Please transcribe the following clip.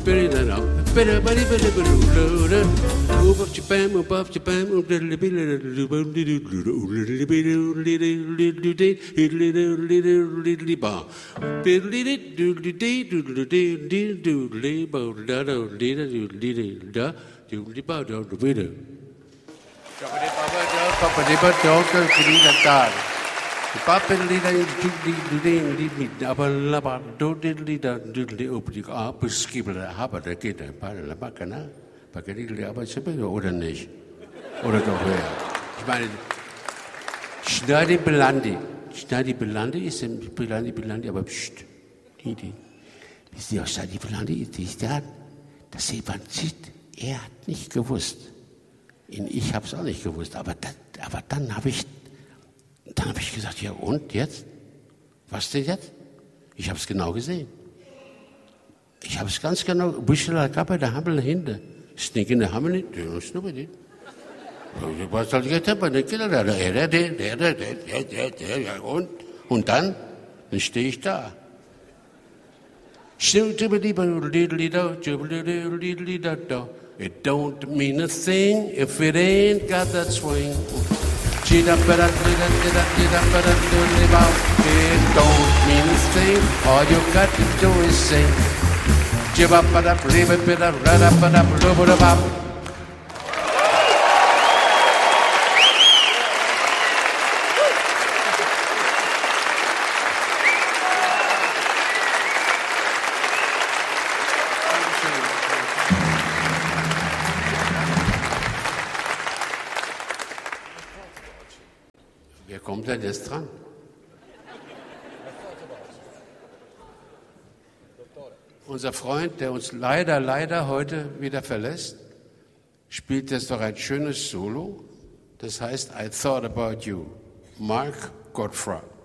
Oder nicht? Oder doch höher? Ich meine, Schneidy Belandi. Schneidy Belandi ist Belandi, aber pst. Wisst ihr, was Schneidy Belandi ist? Das Evangelit, er hat nicht gewusst. Ich habe es auch nicht gewusst, aber dann habe ich gesagt, ja und jetzt? Was denn jetzt? Ich habe es genau gesehen. Ich habe es ganz genau, Büschel Kappe, der Hammel hinter. Stinken der Hammel nicht, der ist nur bei dir. Was soll ich jetzt haben? Und dann stehe ich da. It don't mean a thing if it ain't got that swing. It don't mean a thing, all you got to do is sing. Wer kommt denn jetzt dran? Unser Freund, der uns leider heute wieder verlässt, spielt jetzt doch ein schönes Solo. Das heißt I Thought About You. Mark Gottfried.